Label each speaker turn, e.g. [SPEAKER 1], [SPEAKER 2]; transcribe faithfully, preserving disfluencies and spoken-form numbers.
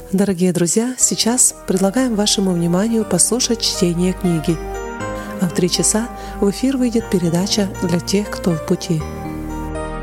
[SPEAKER 1] Дорогие друзья, сейчас предлагаем вашему вниманию послушать чтение книги. А в три часа в эфир выйдет передача «Для тех, кто в пути».